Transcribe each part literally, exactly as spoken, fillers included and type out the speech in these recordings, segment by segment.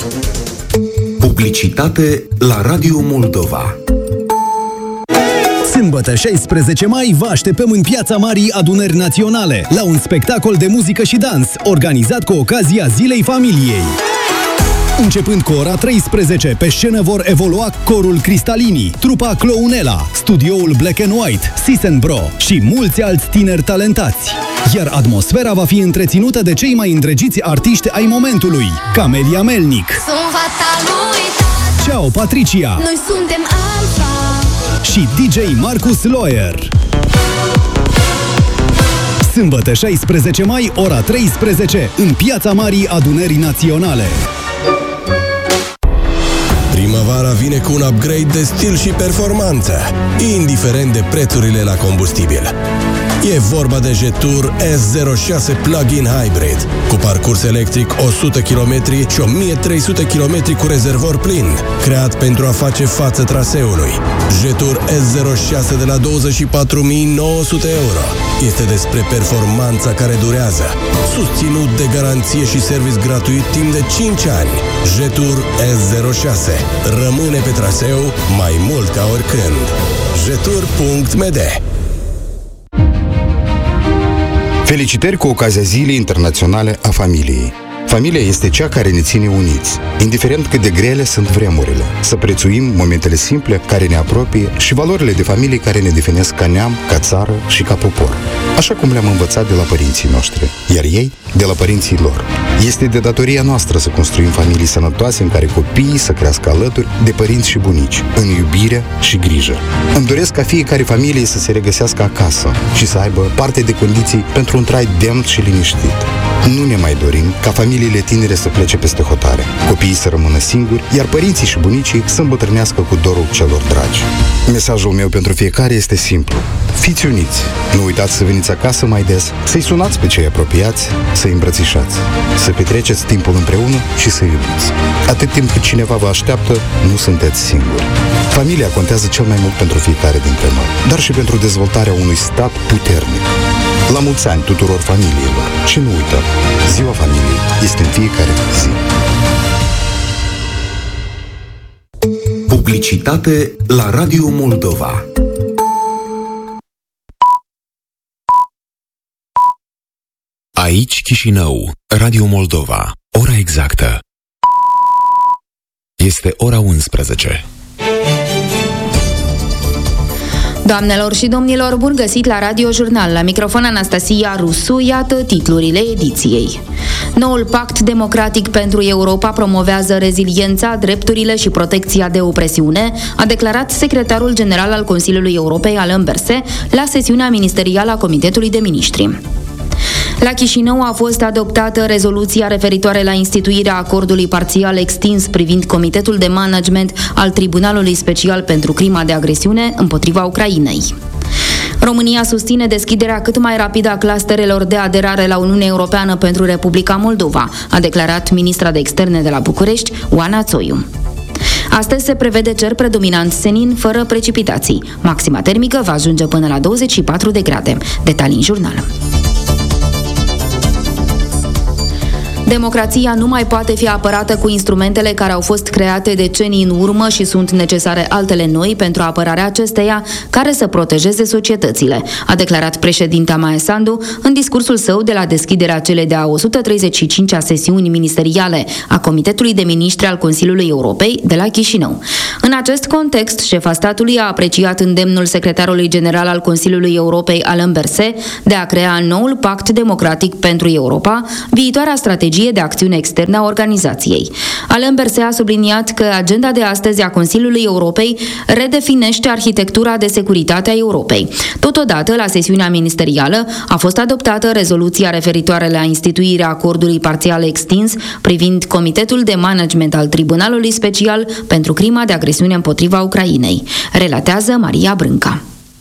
Publicitate la Radio Moldova. Sâmbătă șaisprezece mai vă așteptăm în Piața Marii Adunări Naționale la un spectacol de muzică și dans organizat cu ocazia Zilei Familiei. Începând cu ora treisprezece, pe scenă vor evolua corul Cristalini, trupa Clounela, studioul Black and White, Sis and Bro și mulți alți tineri talentați. Iar atmosfera va fi întreținută de cei mai îndrăgiți artiști ai momentului, Camelia Melnic, Ciao Patricia, noi suntem Alfa și D J Marcus Loyer. Sâmbătă șaisprezece mai, ora treisprezece, în Piața Marii Adunării Naționale. Primăvara vine cu un upgrade de stil și performanță, indiferent de prețurile la combustibil. E vorba de Jetour S zero șase Plug-in Hybrid, cu parcurs electric o sută de kilometri și o mie trei sute de kilometri cu rezervor plin, creat pentru a face față traseului. Jetour S zero șase de la douăzeci și patru mii nouă sute euro. Este despre performanța care durează, susținut de garanție și service gratuit timp de cinci ani. Jetour S zero șase rămâne pe traseu mai mult ca oricând. Jetour punct m d. Felicitări cu ocazia Zilei Internaționale a Familiei. Familia este cea care ne ține uniți, indiferent cât de grele sunt vremurile. Să prețuim momentele simple care ne apropie și valorile de familie care ne definesc ca neam, ca țară și ca popor. Așa cum le-am învățat de la părinții noștri, iar ei de la părinții lor. Este de datoria noastră să construim familii sănătoase în care copiii să crească alături de părinți și bunici, în iubire și grijă. Îmi doresc ca fiecare familie să se regăsească acasă și să aibă parte de condiții pentru un trai demn și liniștit. Nu ne mai dorim ca familiile tinere să plece peste hotare, copiii să rămână singuri, iar părinții și bunicii să îmbătrânească cu dorul celor dragi. Mesajul meu pentru fiecare este simplu. Fiți uniți! Nu uitați să veniți acasă mai des, să-i sunați pe cei apropiați, să-i îmbrățișați, să petreceți timpul împreună și să iubiți. Atât timp cât cineva vă așteaptă, nu sunteți singuri. Familia contează cel mai mult pentru fiecare dintre noi, dar și pentru dezvoltarea unui stat puternic. La mulți ani tuturor familiilor și nu uită, Ziua Familiei este în fiecare zi. Publicitate la Radio Moldova. Aici Chișinău, Radio Moldova. Ora exactă este ora unsprezece. Doamnelor și domnilor, bun găsit la Radio Jurnal. La microfon Anastasia Rusu, iată titlurile ediției. Noul pact democratic pentru Europa promovează reziliența, drepturile și protecția de opresiune, a declarat secretarul general al Consiliului Europei, Alain Berset, la sesiunea ministerială a Comitetului de Miniștri. La Chișinău a fost adoptată rezoluția referitoare la instituirea acordului parțial extins privind Comitetul de Management al Tribunalului Special pentru crima de agresiune împotriva Ucrainei. România susține deschiderea cât mai rapidă a clusterelor de aderare la Uniunea Europeană pentru Republica Moldova, a declarat ministra de externe de la București, Oana Țoiu. Astăzi se prevede cer predominant senin, fără precipitații. Maxima termică va ajunge până la douăzeci și patru de grade. Detalii în jurnal. Democrația nu mai poate fi apărată cu instrumentele care au fost create decenii în urmă și sunt necesare altele noi pentru apărarea acesteia care să protejeze societățile, a declarat președinta Maia Sandu în discursul său de la deschiderea celei de-a o sută treizeci și cincea sesiuni ministeriale a Comitetului de Miniștri al Consiliului Europei de la Chișinău. În acest context, șefa statului a apreciat îndemnul secretarului general al Consiliului Europei, Alain Berset, de a crea noul pact democratic pentru Europa, viitoarea strategie de acțiune externă a organizației. Alain Berset a subliniat că agenda de astăzi a Consiliului Europei redefinește arhitectura de securitate a Europei. Totodată, la sesiunea ministerială a fost adoptată rezoluția referitoare la instituirea acordului parțial extins privind Comitetul de Management al Tribunalului Special pentru crima de agresiune împotriva Ucrainei. Relatează Maria Brânca.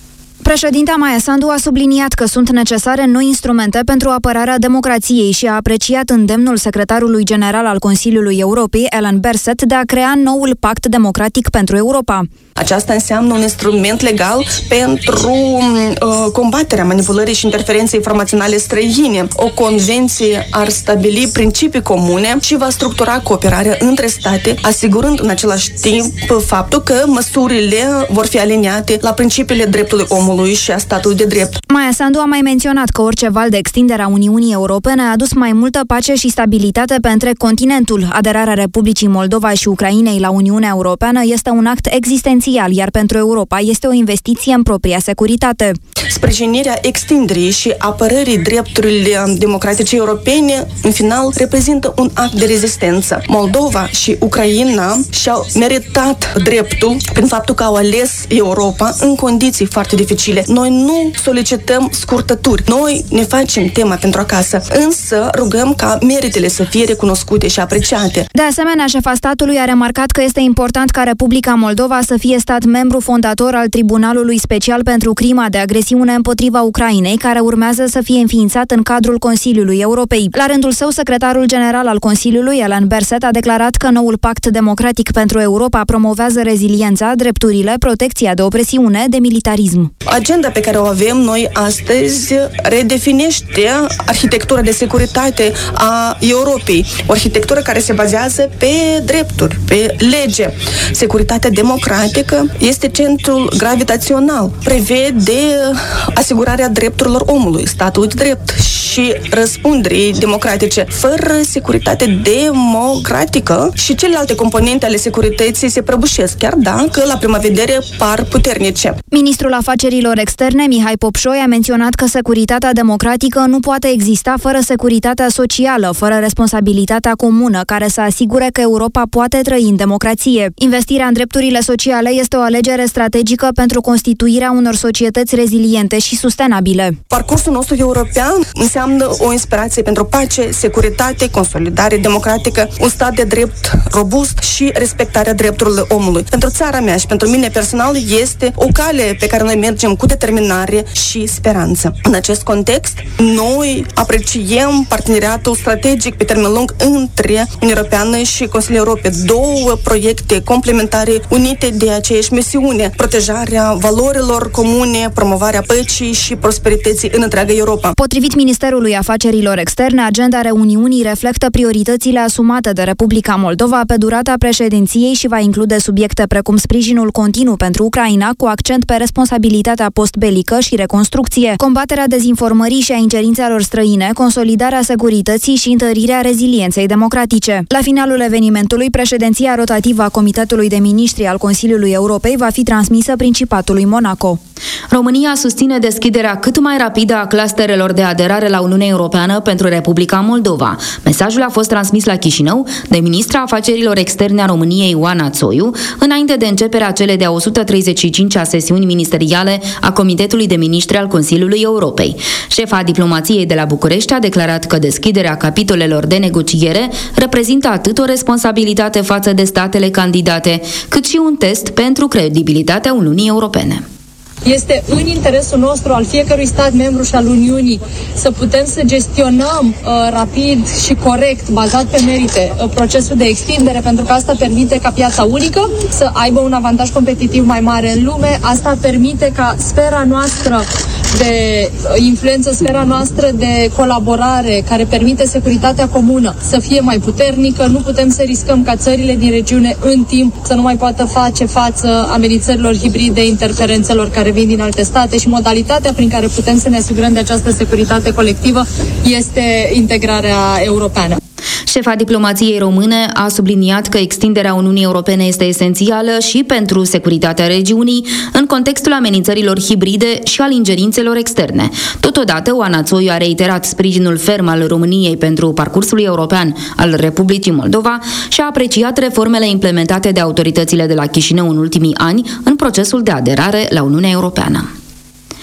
Președinta Maia Sandu a subliniat că sunt necesare noi instrumente pentru apărarea democrației și a apreciat îndemnul secretarului general al Consiliului Europei, Ellen Berset, de a crea noul pact democratic pentru Europa. Aceasta înseamnă un instrument legal pentru uh, combaterea manipulării și interferenței informaționale străine. O convenție ar stabili principii comune și va structura cooperarea între state, asigurând în același timp faptul că măsurile vor fi aliniate la principiile dreptului omului și a statului de drept. Maia Sandu a mai menționat că orice val de extindere a Uniunii Europene a adus mai multă pace și stabilitate pe întreg continentul. Aderarea Republicii Moldova și Ucrainei la Uniunea Europeană este un act existențial, iar pentru Europa este o investiție în propria securitate. Sprijinirea extinderii și apărării drepturilor democratice europene, în final, reprezintă un act de rezistență. Moldova și Ucraina și-au meritat dreptul prin faptul că au ales Europa în condiții foarte dificile. Noi nu solicităm scurtături. Noi ne facem tema pentru acasă, însă rugăm ca meritele să fie recunoscute și apreciate. De asemenea, șefa statului a remarcat că este important ca Republica Moldova să fie stat membru fondator al Tribunalului Special pentru Crima de Agresiune împotriva Ucrainei, care urmează să fie înființat în cadrul Consiliului Europei. La rândul său, secretarul general al Consiliului, Ellen Berset, a declarat că noul pact democratic pentru Europa promovează reziliența, drepturile, protecția de opresiune, demilitarism. Agenda pe care o avem noi astăzi redefinește arhitectura de securitate a Europei, o arhitectură care se bazează pe drepturi, pe lege. Securitatea democratică este centrul gravitațional, prevede asigurarea drepturilor omului, statului de drept și răspunderii democratice. Fără securitate democratică și celelalte componente ale securității se prăbușesc, chiar dacă la prima vedere par puternice. Ministrul Afacerilor Externe, Mihai Popșoi, a menționat că securitatea democratică nu poate exista fără securitatea socială, fără responsabilitatea comună, care să asigure că Europa poate trăi în democrație. Investirea în drepturile sociale este o alegere strategică pentru constituirea unor societăți reziliente și sustenabile. Parcursul nostru european înseamnă o inspirație pentru pace, securitate, consolidare democratică, un stat de drept robust și respectarea drepturilor omului. Pentru țara mea și pentru mine personal este o cale pe care noi mergem cu determinare și speranță. În acest context, noi apreciem parteneriatul strategic pe termen lung între Uniunea Europeană și Consiliul Europei. Două proiecte complementare unite de aceeași misiune: protejarea valorilor comune, promovarea păcii și prosperității în întreaga Europa. Potrivit Ministerului Afacerilor Externe, agenda reuniunii reflectă prioritățile asumate de Republica Moldova pe durata președinției și va include subiecte precum sprijinul continuu pentru Ucraina, cu accent pe responsabilitatea postbelică și reconstrucție, combaterea dezinformării și a ingerințelor străine, consolidarea securității și întărirea rezilienței democratice. La finalul evenimentului, președinția rotativă a Comitetului de Ministri al Consiliului Europei va fi transmisă Principatului Monaco. România susține deschiderea cât mai rapidă a clusterelor de aderare la Uniunea Europeană pentru Republica Moldova. Mesajul a fost transmis la Chișinău de ministra Afacerilor Externe a României, Oana Țoiu, înainte de începerea celei de-a o sută treizeci și cincea sesiuni ministeriale a Comitetului de Ministri al Consiliului Europei. Șefa diplomației de la București a declarat că deschiderea capitolelor de negociere reprezintă atât o responsabilitate față de statele candidate, cât și un test pentru credibilitatea Uniunii Europene. Este în interesul nostru, al fiecărui stat membru și al Uniunii, să putem să gestionăm uh, rapid și corect, bazat pe merite, uh, procesul de extindere, pentru că asta permite ca piața unică să aibă un avantaj competitiv mai mare în lume. Asta permite ca sfera noastră de influență, sfera noastră de colaborare, care permite securitatea comună, să fie mai puternică. Nu putem să riscăm ca țările din regiune în timp să nu mai poată face față amenințărilor hibride, interferențelor care vin din alte state, și modalitatea prin care putem să ne asigurăm de această securitate colectivă este integrarea europeană. Șefa diplomației române a subliniat că extinderea Uniunii Europene este esențială și pentru securitatea regiunii, în contextul amenințărilor hibride și al ingerințelor externe. Totodată, Oana Țoiu a reiterat sprijinul ferm al României pentru parcursul european al Republicii Moldova și a apreciat reformele implementate de autoritățile de la Chișinău în ultimii ani în procesul de aderare la Uniunea Europeană.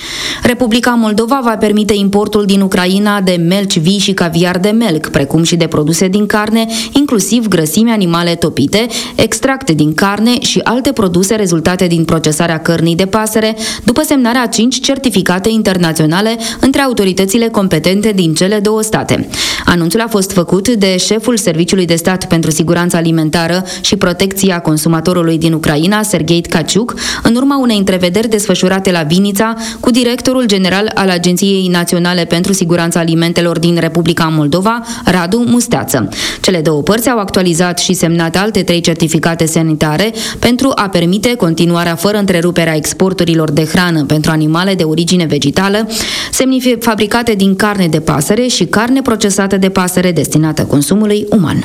Republica Moldova va permite importul din Ucraina de melci vii și caviar de melc, precum și de produse din carne, inclusiv grăsimi animale topite, extracte din carne și alte produse rezultate din procesarea cărnii de pasăre, după semnarea a cinci certificate internaționale între autoritățile competente din cele două state. Anunțul a fost făcut de șeful Serviciului de Stat pentru Siguranță Alimentară și Protecția Consumatorului din Ucraina, Serghei Tkaciuk, în urma unei întrevederi desfășurate la Vinița cu directorul general al Agenției Naționale pentru Siguranța Alimentelor din Republica Moldova, Radu Musteață. Cele două părți au actualizat și semnat alte trei certificate sanitare pentru a permite continuarea fără întrerupere a exporturilor de hrană pentru animale de origine vegetală, semni fabricate din carne de pasăre și carne procesată de pasăre destinată consumului uman.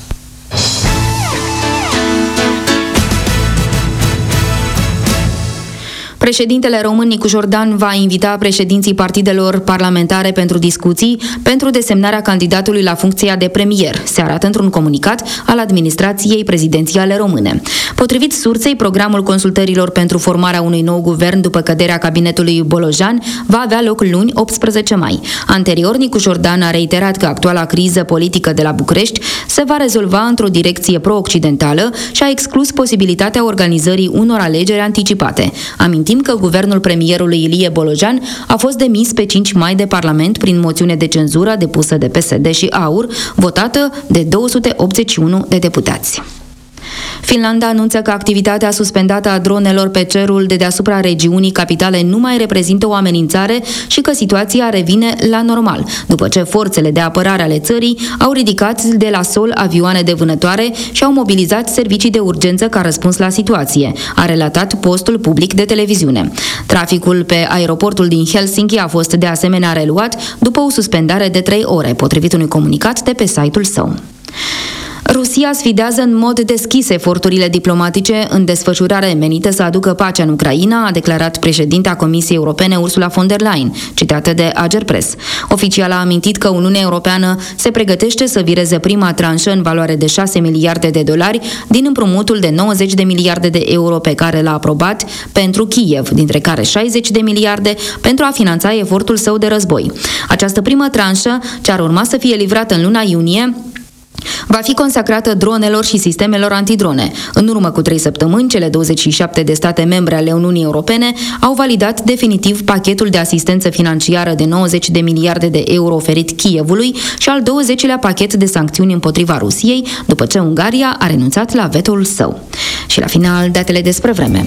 Președintele român Nicu Jordan va invita președinții partidelor parlamentare pentru discuții pentru desemnarea candidatului la funcția de premier, se arată într-un comunicat al administrației prezidențiale române. Potrivit sursei, programul consultărilor pentru formarea unui nou guvern după căderea cabinetului Bolojan va avea loc luni, optsprezece mai. Anterior, Nicu Jordan a reiterat că actuala criză politică de la București se va rezolva într-o direcție pro-occidentală și a exclus posibilitatea organizării unor alegeri anticipate. Amintim că guvernul premierului Ilie Bolojan a fost demis pe cinci mai de Parlament prin moțiune de cenzură depusă de P S D și AUR, votată de două sute optzeci și unu de deputați. Finlanda anunță că activitatea suspendată a dronelor pe cerul de deasupra regiunii capitale nu mai reprezintă o amenințare și că situația revine la normal, după ce forțele de apărare ale țării au ridicat de la sol avioane de vânătoare și au mobilizat servicii de urgență ca răspuns la situație, a relatat postul public de televiziune. Traficul pe aeroportul din Helsinki a fost de asemenea reluat după o suspendare de trei ore, potrivit unui comunicat de pe site-ul său. Rusia sfidează în mod deschis eforturile diplomatice în desfășurare menite să aducă pacea în Ucraina, a declarat președinta Comisiei Europene Ursula von der Leyen, citată de Agerpres. Oficial a amintit că Uniunea Europeană se pregătește să vireze prima tranșă în valoare de șase miliarde de dolari din împrumutul de nouăzeci de miliarde de euro pe care l-a aprobat pentru Kiev, dintre care șaizeci de miliarde pentru a finanța efortul său de război. Această primă tranșă, ce ar urma să fie livrată în luna iunie, va fi consacrată dronelor și sistemelor antidrone. În urmă cu trei săptămâni, cele douăzeci și șapte de state membre ale Uniunii Europene au validat definitiv pachetul de asistență financiară de nouăzeci de miliarde de euro oferit Kievului și al douăzecilea pachet de sancțiuni împotriva Rusiei, după ce Ungaria a renunțat la veto-ul său. Și la final, datele despre vreme.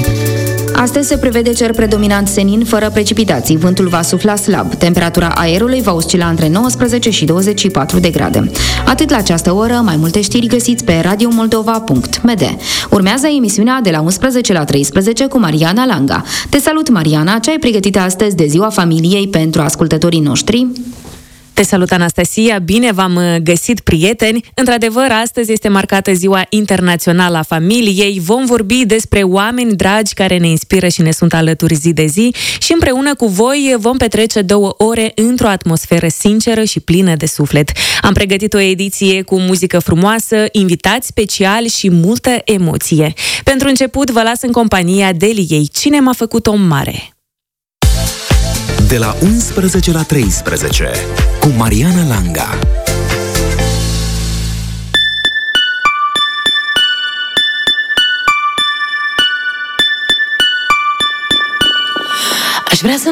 Astăzi se prevede cer predominant senin, fără precipitații. Vântul va sufla slab. Temperatura aerului va oscila între nouăsprezece și douăzeci și patru de grade. Atât la această oră, mai multe știri găsiți pe radio moldova punct m d. Urmează emisiunea de la unsprezece la treisprezece cu Mariana Langa. Te salut, Mariana, ce ai pregătit astăzi de Ziua Familiei pentru ascultătorii noștri? Te salut, Anastasia! Bine v-am găsit, prieteni! Într-adevăr, astăzi este marcată Ziua Internațională a Familiei. Vom vorbi despre oameni dragi care ne inspiră și ne sunt alături zi de zi și împreună cu voi vom petrece două ore într-o atmosferă sinceră și plină de suflet. Am pregătit o ediție cu muzică frumoasă, invitați speciali și multă emoție. Pentru început, vă las în compania Deliei. Cine m-a făcut om mare? De la unsprezece la treisprezece cu Mariana Langa. Aș vrea să